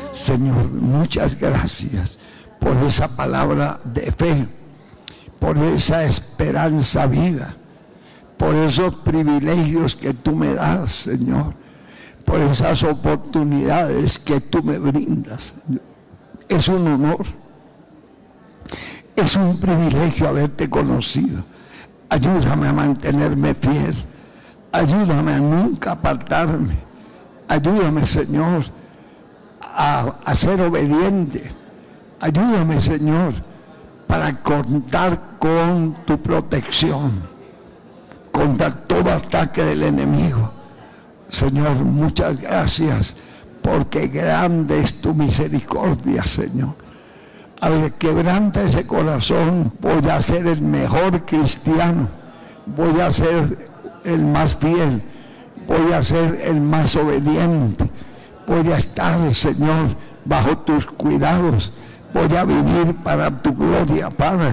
Señor, muchas gracias por esa palabra de fe, por esa esperanza viva, por esos privilegios que tú me das, Señor, por esas oportunidades que tú me brindas. Es un honor, es un privilegio haberte conocido. Ayúdame a mantenerme fiel, ayúdame a nunca apartarme, ayúdame, Señor, a ser obediente. Ayúdame, Señor, para contar con tu protección contra todo ataque del enemigo. Señor, muchas gracias, porque grande es tu misericordia, Señor. Al quebranta ese corazón, voy a ser el mejor cristiano, voy a ser el más fiel, voy a ser el más obediente, voy a estar, Señor, bajo tus cuidados, voy a vivir para tu gloria, Padre.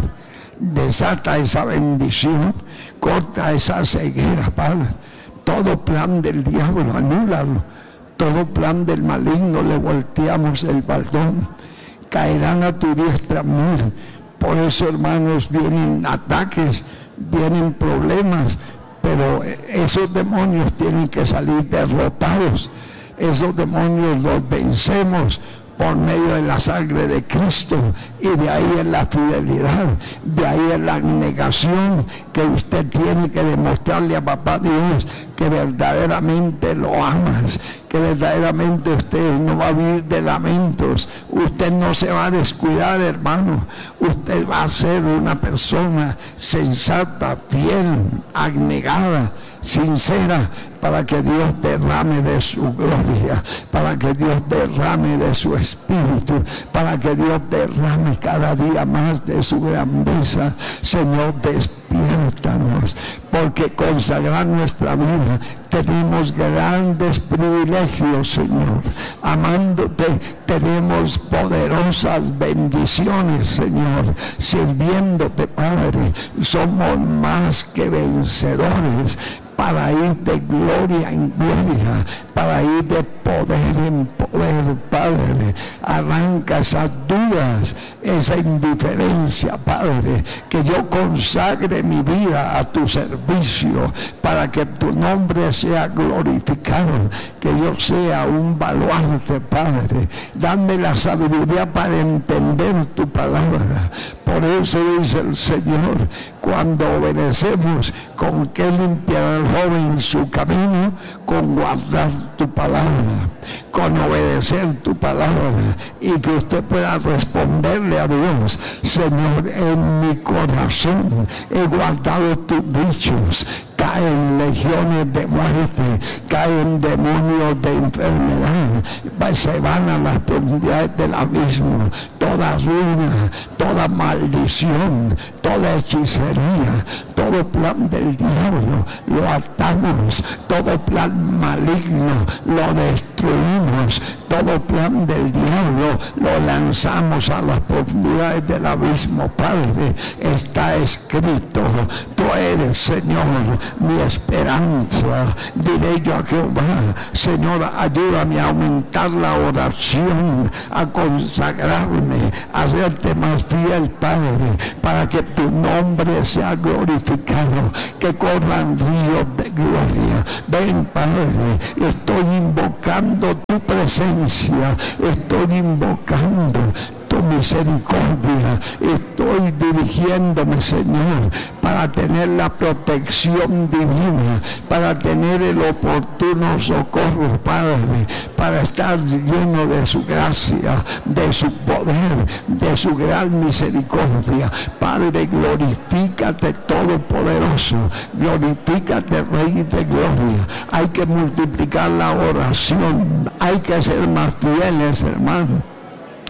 Desata esa bendición, corta esa ceguera, Padre. Todo plan del diablo, anúlalo. Todo plan del maligno, le volteamos el baldón. Caerán a tu diestra 1000. Por eso, hermanos, vienen ataques, vienen problemas, pero esos demonios tienen que salir derrotados. Esos demonios los vencemos por medio de la sangre de Cristo, y de ahí en la fidelidad, de ahí en la abnegación que usted tiene que demostrarle a papá Dios que verdaderamente lo amas, que verdaderamente usted no va a vivir de lamentos, usted no se va a descuidar, hermano, usted va a ser una persona sensata, fiel, abnegada, sincera, para que Dios derrame de su gloria, para que Dios derrame de su espíritu, para que Dios derrame cada día más de su grandeza. Señor, despiértanos, porque consagrar nuestra vida tenemos grandes privilegios, Señor. Amándote tenemos poderosas bendiciones, Señor. Sirviéndote, Padre, somos más que vencedores, para ir de gloria en gloria, para ir de poder en poder, Padre. Arranca esas dudas, esa indiferencia, Padre, que yo consagre mi vida a tu servicio, para que tu nombre sea glorificado, que yo sea un baluarte, Padre. Dame la sabiduría para entender tu palabra. Por eso dice el Señor, cuando obedecemos, ¿con qué limpiará el joven su camino? Con guardar tu palabra, con obedecer tu palabra, y que usted pueda responderle a Dios: Señor, en mi corazón he guardado tus dichos. Caen legiones de muerte, caen demonios de enfermedad, se van a las profundidades del abismo. Toda ruina, toda maldición, toda hechicería, todo plan del diablo lo atamos, todo plan maligno lo destruimos, todo plan del diablo lo lanzamos a las profundidades del abismo. Padre, está escrito: tú eres, Señor, mi esperanza. Diré yo a Jehová: Señor, ayúdame a aumentar la oración, a consagrarme, a hacerte más fiel, Padre, para que tu nombre sea glorificado, que corran ríos de gloria. Ven, Padre, estoy invocando tu presencia, estoy invocando tu misericordia, estoy dirigiéndome, Señor, para tener la protección divina, para tener el oportuno socorro, Padre, para estar lleno de su gracia, de su poder, de su gran misericordia. Padre, glorifícate Todopoderoso, glorifícate Rey de Gloria. Hay que multiplicar la oración, hay que ser más fieles, hermano.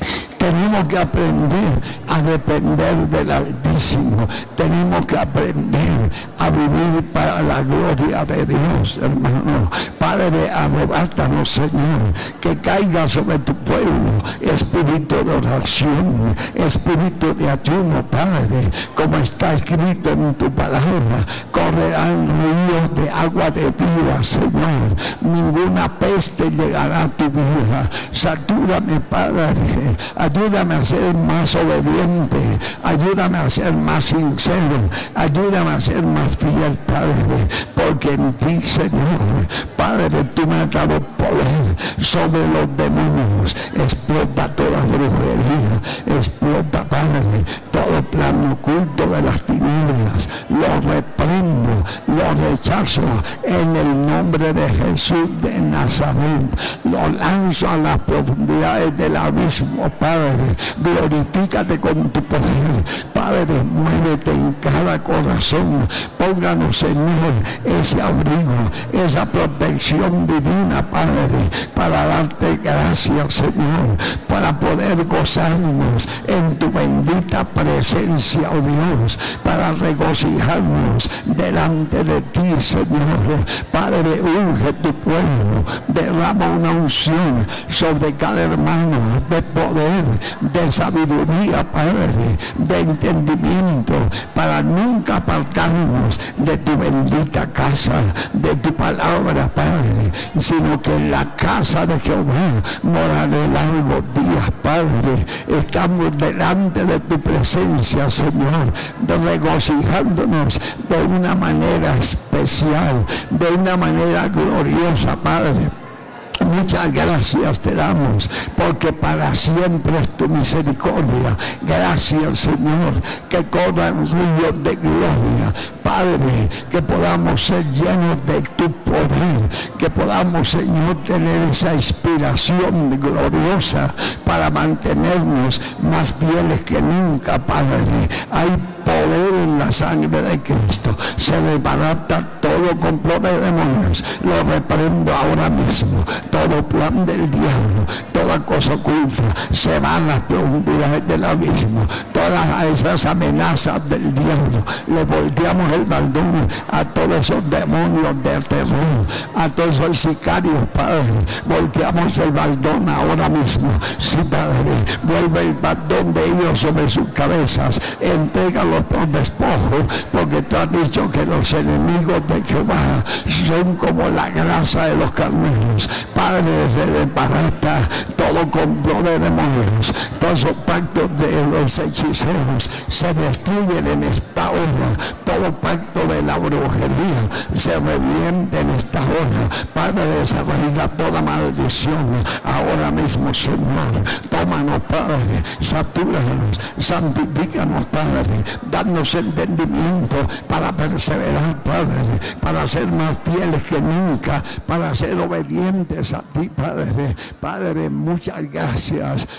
Tenemos que aprender a depender del Altísimo. Tenemos que aprender a vivir para la gloria de Dios, hermano. Padre, arrebátanos, Señor, que caiga sobre tu pueblo espíritu de oración, espíritu de ayuno, Padre, como está escrito en tu palabra. Correrán ríos de agua de vida, Señor. Ninguna peste llegará a tu vida. Satúrame, Padre. Ayúdame a ser más obediente. Ayúdame a ser más sincero. Ayúdame a ser más fiel, Padre. Porque en ti, Señor, Padre, tú me has dado poder sobre los demonios. Explota toda brujería. Explota, Padre, todo plan oculto de las tinieblas. Lo reprendo, lo rechazo en el nombre de Jesús de Nazaret. Lo lanzo a las profundidades del abismo, Padre. Glorifícate con tu poder, Padre. Muévete en cada corazón. Pónganos, Señor, ese abrigo, esa protección divina, Padre, para darte gracias, Señor, para poder gozarnos en tu bendita presencia, oh Dios, para regocijarnos delante de ti, Señor. Padre, unge tu pueblo, derrama una unción sobre cada hermano de poder, de sabiduría, Padre, de entendimiento, para nunca apartarnos de tu bendita casa, de tu palabra, Padre, sino que en la casa de Jehová moraré largos días, Padre. Estamos delante de tu presencia, Señor, regocijándonos de una manera especial, de una manera gloriosa, Padre. Muchas gracias te damos, porque para siempre es tu misericordia. Gracias, Señor, que corran ríos de gloria. Padre, que podamos ser llenos de tu poder, que podamos, Señor, tener esa inspiración gloriosa para mantenernos más fieles que nunca, Padre. Hay poder en la sangre de Cristo. Se desbarata todo complot de demonios. Lo reprendo ahora mismo. Todo plan del diablo, toda cosa oculta, se van a las profundidades del abismo. Todas esas amenazas del diablo, le volteamos el baldón a todos esos demonios de terror, a todos esos sicarios, Padre. Volteamos el baldón ahora mismo. Sí, Padre, vuelve el baldón de ellos sobre sus cabezas. Entrégalo por despojo, porque tú has dicho que los enemigos de Jehová son como la grasa de los carneros. Padre, se desbarata todo complot de demonios. Todos los pactos de los hechiceros se destruyen en esta hora. Todo pacto de la brujería se reviente en esta hora. Padre, desarraiga toda maldición ahora mismo, Señor. Tómanos, Padre, satúranos, santifícanos, Padre. Danos entendimiento para perseverar, Padre, para ser más fieles que nunca, para ser obedientes a ti, Padre. Padre, muchas gracias,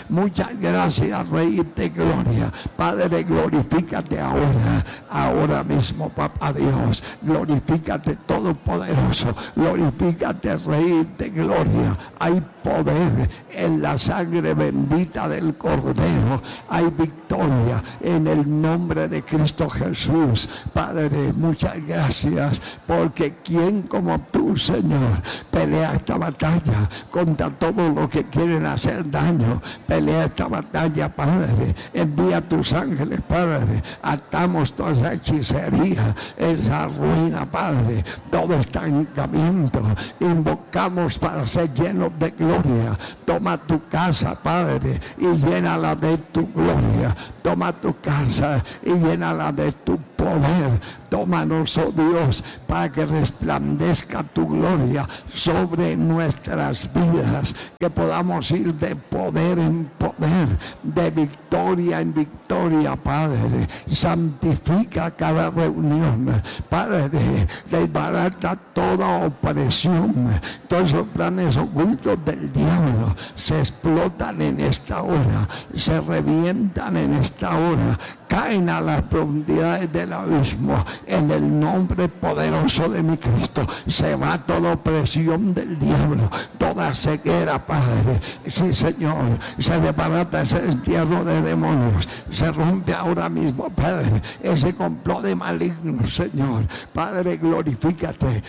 Rey de gloria. Padre, glorifícate ahora mismo, Papá Dios. Glorifícate, Todopoderoso. Glorifícate, Rey de gloria. Hay poder en la sangre bendita del Cordero. Hay victoria en el nombre de Cristo Jesús. Padre, muchas gracias, porque ¿quién como tú, Señor, pelea esta batalla contra todos los que quieren hacer daño? Pelea esta batalla, Padre. Envía tus ángeles, Padre. Atamos toda esa hechicería, esa ruina, Padre, todo estancamiento. Invocamos para ser llenos de gloria. Toma tu casa, Padre, y llénala de tu gloria. Toma tu casa y llénala de tu poder. Tómanos, oh Dios, para que resplandezca tu gloria sobre nuestras vidas, que podamos ir de poder en poder, de victoria en victoria, Padre. Santifica cada reunión, Padre. Desbarata toda opresión. Todos los planes ocultos del diablo se explotan en esta hora, se revientan en esta hora. caen a las profundidades del abismo. En el nombre poderoso de mi Cristo, se va toda opresión del diablo, toda ceguera, Padre. Sí, Señor, se desbarata ese destierro de demonios, se rompe ahora mismo, Padre, ese complot de malignos, Señor. Padre, glorifícate,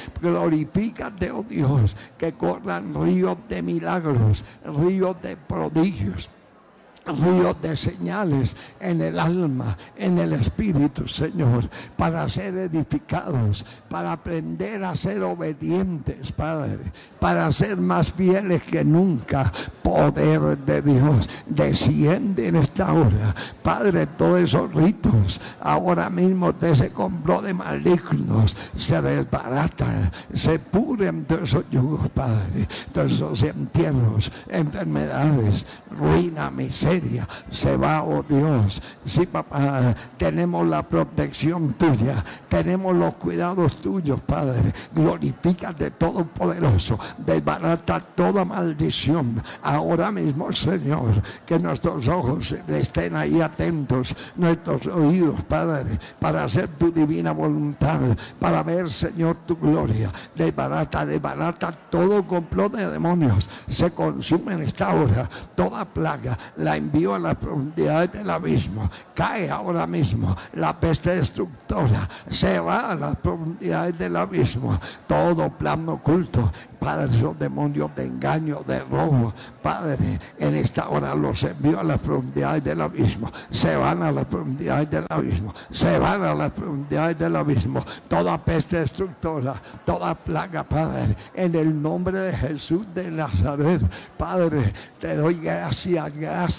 oh Dios, que corran ríos de milagros, ríos de prodigios, ríos de señales en el alma, en el espíritu, Señor, para ser edificados, para aprender a ser obedientes, Padre, para ser más fieles que nunca. Poder de Dios desciende en esta hora, Padre. Todos esos ritos ahora mismo de ese complot de malignos se desbaratan, se pudren todos esos yugos, Padre, todos esos entierros, enfermedades, ruina, miseria, se va, oh Dios. Sí, papá, tenemos la protección tuya, tenemos los cuidados tuyos, Padre. Glorifícate, Todopoderoso, desbarata toda maldición ahora mismo, Señor. Que nuestros ojos estén ahí atentos, nuestros oídos, Padre, para hacer tu divina voluntad, para ver, Señor, tu gloria. Desbarata todo complot de demonios, se consume en esta hora. Toda plaga la envío a las profundidades del abismo. Cae ahora mismo la peste destructora, se va a las profundidades del abismo. Todo plan oculto, Padre, esos demonios de engaño, de robo, Padre, en esta hora los envío a las profundidades del abismo. Se van a las profundidades del abismo, se van a las profundidades del abismo. Toda peste destructora, toda plaga, Padre, en el nombre de Jesús de Nazaret, Padre, te doy gracias,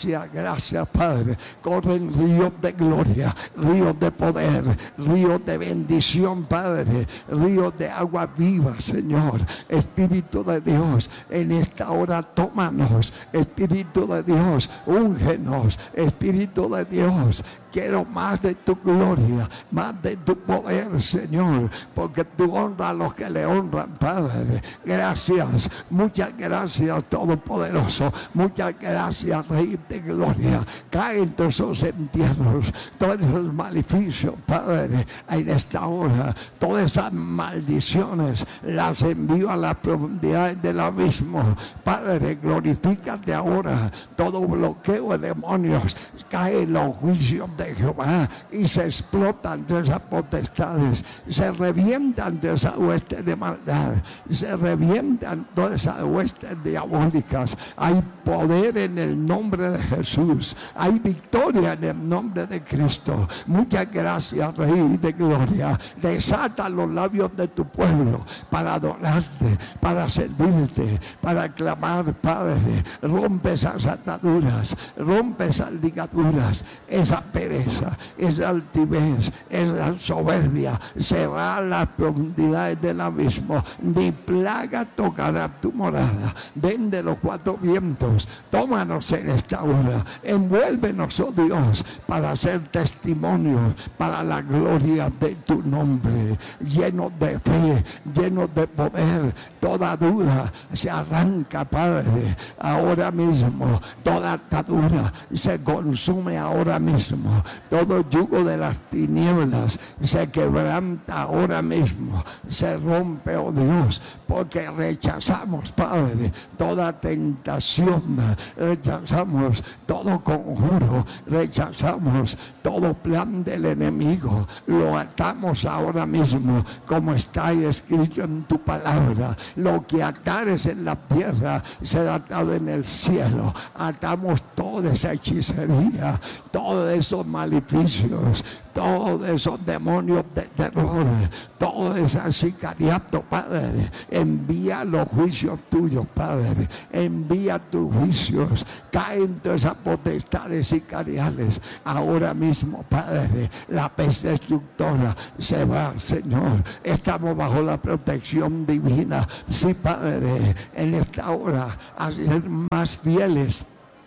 Padre. Corren ríos de gloria, ríos de poder, ríos de bendición, Padre, ríos de agua viva, Señor. Espíritu de Dios, en esta hora tómanos. Espíritu de Dios, úngenos. Espíritu de Dios, quiero más de tu gloria, más de tu poder, Señor, porque tú honras a los que le honran, Padre. Gracias, muchas gracias, Todopoderoso. Muchas gracias, Rey de gloria. Caen todos esos entierros, todos esos maleficios, Padre, en esta hora. Todas esas maldiciones las envío a las profundidades del abismo. Padre, glorifícate ahora. Todo bloqueo de demonios cae en los juicios de Jehová y se explotan de esas potestades, se revientan de esas huestes de maldad, se revientan todas esas huestes diabólicas. Hay poder en el nombre de Jesús, hay victoria en el nombre de Cristo. Muchas gracias, Rey de gloria. Desata los labios de tu pueblo para adorarte, para servirte, para clamar, Padre. Rompe esas ataduras, rompe esas ligaduras, esa pereza, esa altivez, esa soberbia. Se va a las profundidades del abismo. Ni plaga tocará tu morada. Ven de los cuatro vientos, tómanos en esta hora, envuélvenos, oh Dios, para hacer testimonio para la gloria de tu nombre. Llenos de fe, llenos de poder. Toda duda se arranca, Padre, ahora mismo. Toda atadura se consume ahora mismo. Todo yugo de las tinieblas se quebranta ahora mismo. Se rompe, oh Dios, porque rechazamos, Padre, toda tentación, rechazamos todo conjuro, rechazamos todo plan del enemigo. Lo atamos ahora mismo, como está escrito en tu palabra. Lo que atares en la tierra será atado en el cielo. Atamos toda esa hechicería, todos esos maleficios, todos esos demonios de terror, todo ese sicariato, Padre. Envía los juicios tuyos, Padre. Envía tus juicios. Caen todas esas potestades sicariales ahora mismo, Padre. La peste destructora se va, Señor. Estamos bajo la protección divina. Sí, Padre, en esta hora a ser más fieles,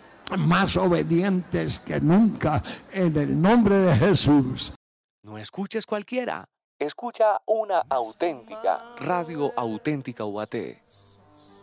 más obedientes que nunca, en el nombre de Jesús. No escuches cualquiera, escucha una auténtica, Radio Auténtica UAT.